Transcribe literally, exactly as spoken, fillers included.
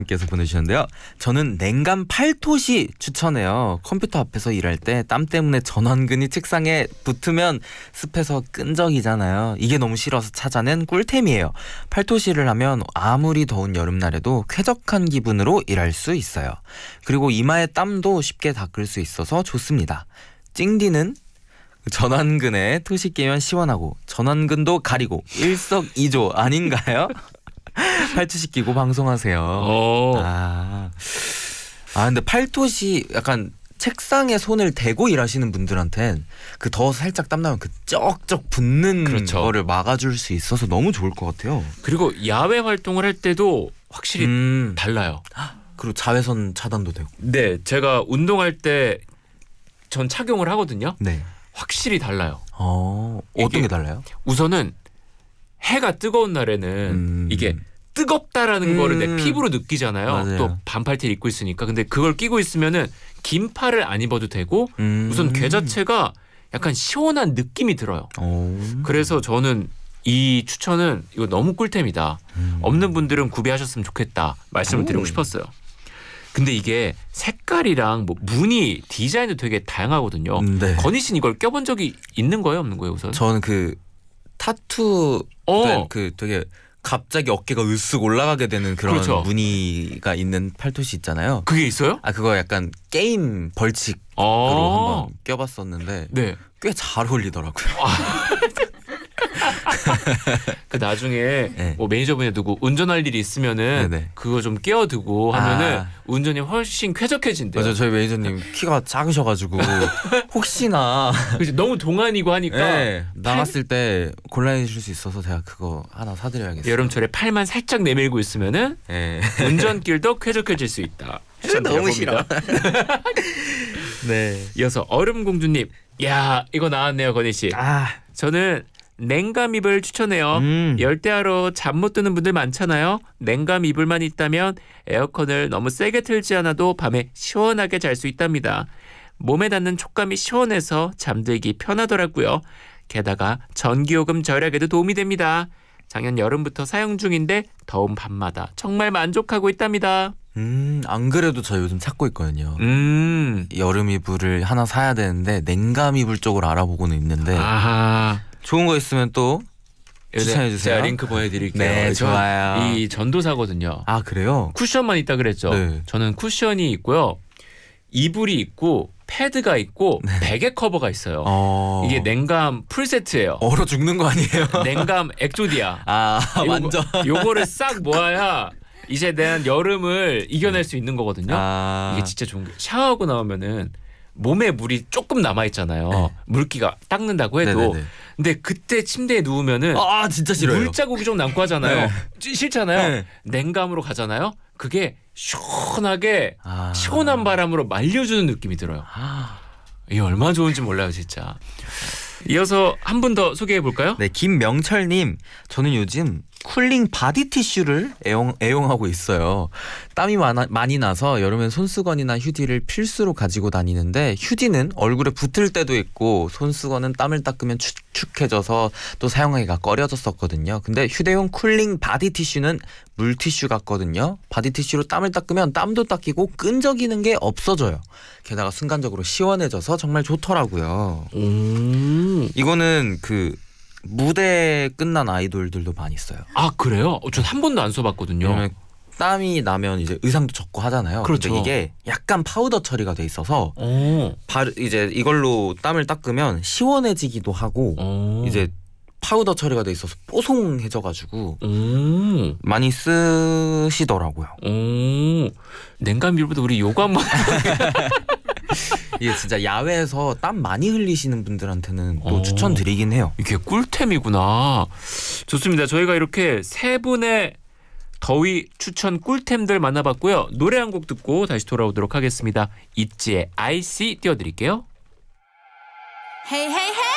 께서 보내주셨는데요. 저는 냉감 팔토시 추천해요. 컴퓨터 앞에서 일할 때 땀 때문에 전완근이 책상에 붙으면 습해서 끈적이잖아요. 이게 너무 싫어서 찾아낸 꿀템이에요. 팔토시를 하면 아무리 더운 여름날에도 쾌적한 기분으로 일할 수 있어요. 그리고 이마에 땀도 쉽게 닦을 수 있어서 좋습니다. 찡디는 전완근에 토시 끼면 시원하고 전완근도 가리고 일석이조 아닌가요? 팔토시 끼고 방송하세요. 아, 아 근데 팔토시 약간 책상에 손을 대고 일하시는 분들한텐 그 더워서 살짝 땀나면 그 쩍쩍 붙는 그렇죠. 거를 막아줄 수 있어서 너무 좋을 것 같아요. 그리고 야외 활동을 할 때도 확실히 음. 달라요. 그리고 자외선 차단도 되고. 네, 제가 운동할 때 전 착용을 하거든요. 네. 확실히 달라요. 어, 어떤 게 달라요? 우선은 해가 뜨거운 날에는 음. 이게 뜨겁다라는 음. 거를 내 피부로 느끼잖아요. 맞아요. 또 반팔티를 입고 있으니까. 근데 그걸 끼고 있으면은 긴 팔을 안 입어도 되고 음. 우선 괴 자체가 약간 시원한 느낌이 들어요. 오. 그래서 저는 이 추천은 이거 너무 꿀템이다. 음. 없는 분들은 구비하셨으면 좋겠다 말씀을 드리고 오. 싶었어요. 근데 이게 색깔이랑 뭐 무늬, 디자인도 되게 다양하거든요. 네. 건희 씨는 이걸 껴본 적이 있는 거예요, 없는 거예요, 우선? 저는 그 타투 어. 그 되게 갑자기 어깨가 으쓱 올라가게 되는 그런 그렇죠. 무늬가 있는 팔토시 있잖아요. 그게 있어요? 아 그거 약간 게임 벌칙으로 어. 한번 껴봤었는데 네. 꽤 잘 어울리더라고요. 그 나중에 네. 뭐 매니저분이 누구 운전할 일이 있으면은 네네. 그거 좀 끼워두고 하면은 아. 운전이 훨씬 쾌적해진대요. 맞아, 저희 매니저님 키가 작으셔가지고 혹시나 그치, 너무 동안이고 하니까 네, 나갔을 때 곤란해질 수 있어서 제가 그거 하나 사드려야겠어요. 여름철에 팔만 살짝 내밀고 있으면은 네. 운전길도 쾌적해질 수 있다. 너무 싫어. 네. 이어서 얼음공주님, 야 이거 나왔네요, 건희 씨. 아, 저는 냉감 이불 추천해요. 음. 열대야로 잠 못 드는 분들 많잖아요. 냉감 이불만 있다면 에어컨을 너무 세게 틀지 않아도 밤에 시원하게 잘 수 있답니다. 몸에 닿는 촉감이 시원해서 잠들기 편하더라고요. 게다가 전기요금 절약에도 도움이 됩니다. 작년 여름부터 사용 중인데 더운 밤마다 정말 만족하고 있답니다. 음, 안 그래도 저 요즘 찾고 있거든요. 음, 여름 이불을 하나 사야 되는데 냉감 이불 쪽으로 알아보고는 있는데 아하. 좋은 거 있으면 또 추천해 주세요. 제가 링크 보내드릴게요. 네, 저 좋아요. 이 전도사거든요. 아 그래요? 쿠션만 있다 그랬죠. 네. 저는 쿠션이 있고요, 이불이 있고 패드가 있고 네. 베개 커버가 있어요. 어... 이게 냉감 풀 세트예요. 얼어 죽는 거 아니에요? 냉감 엑조디아. 아 요거- 완전. 요거를 싹 모아야 이제 대한 여름을 이겨낼 수 있는 거거든요. 아 이게 진짜 좋은 게 샤워하고 나오면은 몸에 물이 조금 남아 있잖아요. 네. 물기가 닦는다고 해도. 네네네. 근데 그때 침대에 누우면은 아 진짜 싫어요. 물자국이 좀 남고 하잖아요. 네. 찌- 싫잖아요. 네. 냉감으로 가잖아요. 그게 시원하게 아... 시원한 바람으로 말려주는 느낌이 들어요. 아... 이게 얼마나 좋은지 몰라요, 진짜. 이어서 한 분 더 소개해 볼까요? 네, 김명철님, 저는 요즘 쿨링 바디 티슈를 애용, 애용하고 있어요. 땀이 많아, 많이 나서 여름엔 손수건이나 휴지를 필수로 가지고 다니는데 휴지는 얼굴에 붙을 때도 있고 손수건은 땀을 닦으면 축축해져서 또 사용하기가 꺼려졌었거든요. 근데 휴대용 쿨링 바디 티슈는 물티슈 같거든요. 바디 티슈로 땀을 닦으면 땀도 닦이고 끈적이는 게 없어져요. 게다가 순간적으로 시원해져서 정말 좋더라고요. 오. 이거는 그 무대 끝난 아이돌들도 많이 써요. 아 그래요? 전 한 번도 안 써봤거든요. 왜냐면 땀이 나면 이제 의상도 젖고 하잖아요. 그렇죠. 근데 이게 약간 파우더 처리가 돼 있어서 오. 바르 이제 이걸로 땀을 닦으면 시원해지기도 하고 오. 이제 파우더 처리가 돼 있어서 뽀송해져가지고 오. 많이 쓰시더라고요. 오. 냉감 이불보다 우리 요거 한번. 이게 진짜 야외에서 땀 많이 흘리시는 분들한테는 또 오. 추천드리긴 해요. 이게 꿀템이구나. 좋습니다. 저희가 이렇게 세 분의 더위 추천 꿀템들 만나봤고요. 노래 한 곡 듣고 다시 돌아오도록 하겠습니다. 있지의 아이씨 띄워드릴게요. Hey, hey, hey.